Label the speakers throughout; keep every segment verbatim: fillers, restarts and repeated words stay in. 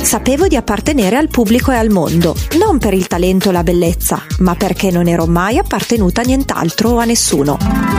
Speaker 1: Sapevo di appartenere al pubblico e al mondo, non per il talento e la bellezza, ma perché non ero mai appartenuta a nient'altro o a nessuno.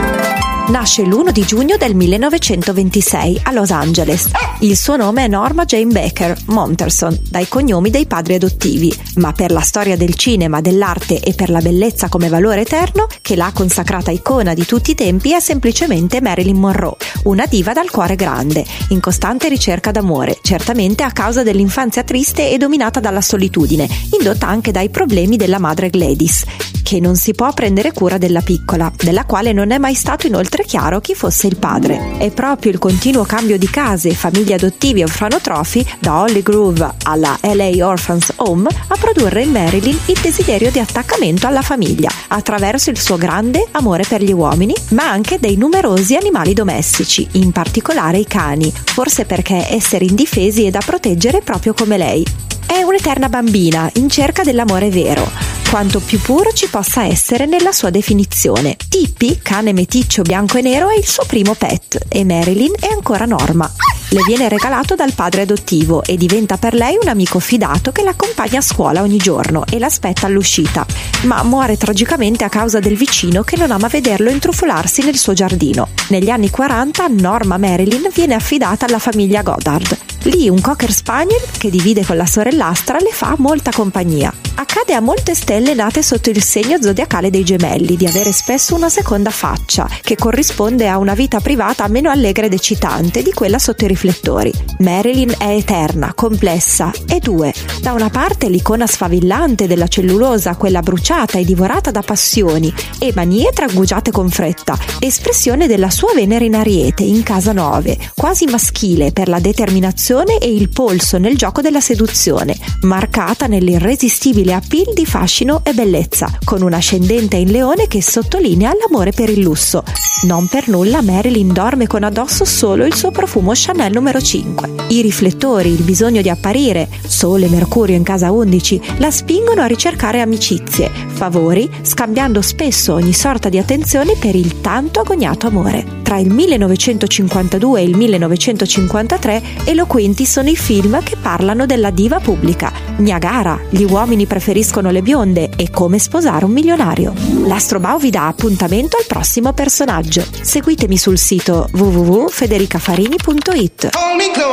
Speaker 1: Nasce l'primo di giugno del millenovecentoventisei a Los Angeles. Il suo nome è Norma Jane Baker Monterson, dai cognomi dei padri adottivi, ma per la storia del cinema, dell'arte e per la bellezza come valore eterno, che l'ha consacrata icona di tutti i tempi, è semplicemente Marilyn Monroe, una diva dal cuore grande, in costante ricerca d'amore, certamente a causa dell'infanzia triste e dominata dalla solitudine, indotta anche dai problemi della madre Gladys, che non si può prendere cura della piccola, della quale non è mai stato inoltre chiaro chi fosse il padre. È proprio il continuo cambio di case, famiglie adottivi e orfanotrofi, da Holly Grove alla L A Orphans Home, a produrre in Marilyn il desiderio di attaccamento alla famiglia, attraverso il suo grande amore per gli uomini, ma anche dei numerosi animali domestici, in particolare i cani, forse perché essere indifesi e da proteggere proprio come lei. È un'eterna bambina in cerca dell'amore vero, quanto più puro ci possa essere nella sua definizione. Tippy, cane meticcio bianco e nero, è il suo primo pet e Marilyn è ancora Norma. Le viene regalato dal padre adottivo e diventa per lei un amico fidato che l'accompagna a scuola ogni giorno e l'aspetta all'uscita, ma muore tragicamente a causa del vicino che non ama vederlo intrufolarsi nel suo giardino. Negli anni quaranta Norma Marilyn viene affidata alla famiglia Goddard. Lì un cocker spaniel, che divide con la sorellastra, le fa molta compagnia. Accade a molte stelle nate sotto il segno zodiacale dei gemelli di avere spesso una seconda faccia, che corrisponde a una vita privata meno allegra ed eccitante di quella sotto i riflettori. Marilyn è eterna, complessa e due. Da una parte l'icona sfavillante della cellulosa, quella bruciata e divorata da passioni e manie traggugiate con fretta, espressione della sua Venere in Ariete, in casa nove, quasi maschile per la determinazione e il polso nel gioco della seduzione, marcata nell'irresistibile appeal di fascino e bellezza, con un ascendente in Leone che sottolinea l'amore per il lusso. Non per nulla Marilyn dorme con addosso solo il suo profumo Chanel numero cinque. I riflettori, il bisogno di apparire, Sole e Mercurio in casa undici, la spingono a ricercare amicizie, favori, scambiando spesso ogni sorta di attenzioni per il tanto agognato amore. Tra il millenovecentocinquantadue e il millenovecentocinquantatré eloquenti sono i film che parlano della diva pubblica: Niagara, Gli uomini preferiscono le bionde e Come sposare un milionario. L'Astrobao vi dà appuntamento al prossimo personaggio. Seguitemi sul sito w w w punto federica farini punto it.